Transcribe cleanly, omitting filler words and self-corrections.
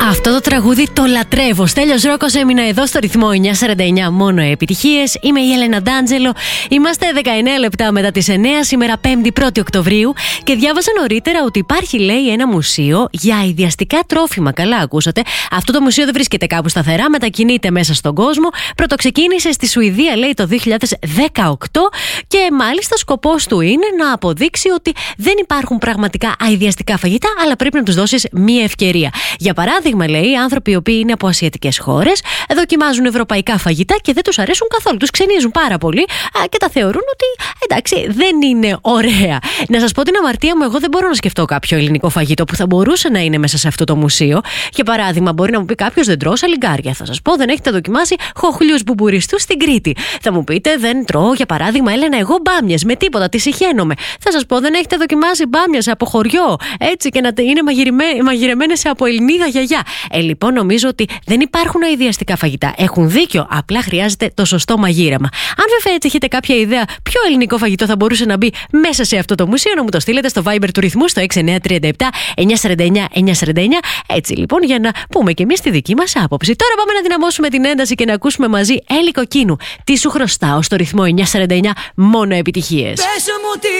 Αυτό το τραγούδι το λατρεύω. Στέλιος Ρόκος έμεινα εδώ στο ρυθμό 949, μόνο επιτυχίες. Είμαι η Έλενα Ντάντζελο. Είμαστε 19 λεπτά μετά τις 9, σήμερα 5η 1η Οκτωβρίου. Και διάβασα νωρίτερα ότι υπάρχει, λέει, ένα μουσείο για ιδιαστικά τρόφιμα. Καλά ακούσατε. Αυτό το μουσείο δεν βρίσκεται κάπου σταθερά, μετακινείται μέσα στον κόσμο. Πρωτοξεκίνησε στη Σουηδία, λέει, το 2018. Και μάλιστα σκοπός του είναι να αποδείξει ότι δεν υπάρχουν πραγματικά αειδιαστικά φαγητά, αλλά πρέπει να τους δώσεις μία ευκαιρία. Για παράδειγμα, λέει, οι άνθρωποι οι οποίοι είναι από ασιατικές χώρες δοκιμάζουν ευρωπαϊκά φαγητά και δεν τους αρέσουν καθόλου. Τους ξενίζουν πάρα πολύ και τα θεωρούν ότι εντάξει, δεν είναι ωραία. Να σας πω την αμαρτία μου, εγώ δεν μπορώ να σκεφτώ κάποιο ελληνικό φαγητό που θα μπορούσε να είναι μέσα σε αυτό το μουσείο. Για παράδειγμα, μπορεί να μου πει κάποιος δεν τρώω σαλιγκάρια. Θα σας πω, δεν έχετε δοκιμάσει χοχλιούς μπουμπουριστούς στην Κρήτη. Θα μου πείτε, δεν τρώω, για παράδειγμα, Έλενα, εγώ μπάμιες με τίποτα, τις συχαίνομαι. Θα σας πω, δεν έχετε δοκιμάσει μπάμιες από χωριό, έτσι και να είναι μαγειρεμένες από Ελληνίδα γιαγιά. Λοιπόν, νομίζω ότι δεν υπάρχουν αειδιαστικά φαγητά. Έχουν δίκιο, απλά χρειάζεται το σωστό μαγείρεμα. Αν βέβαια έτσι έχετε κάποια ιδέα ποιο ελληνικό φαγητό θα μπορούσε να μπει μέσα σε αυτό το μουσείο, να μου το στείλετε στο Viber του ρυθμού στο 6937 949 949. Έτσι λοιπόν, για να πούμε και εμείς τη δική μας άποψη. Τώρα πάμε να δυναμώσουμε την ένταση και να ακούσουμε μαζί Έλλη Κοκκίνου. Τι σου χρωστάω στο ρυθμό 949, μόνο επιτυχίες.